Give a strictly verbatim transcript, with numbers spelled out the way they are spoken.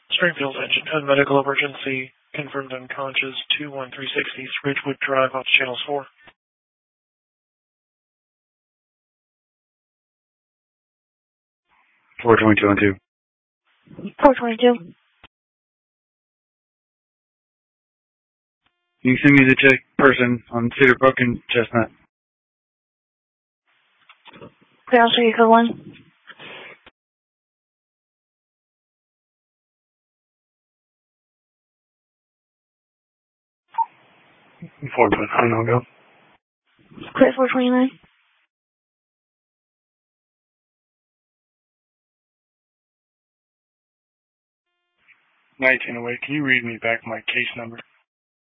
Springfield Engine ten medical emergency. Confirmed unconscious. two one three six East Ridgewood Drive off Channels four. four twenty-two on two. four twenty-two. Can you send me the check person on Cedar Brook and Chestnut? Okay, I'll show you code one. four twenty-nine, I'll go. Clear four twenty-nine. nineteen away. Can you read me back my case number?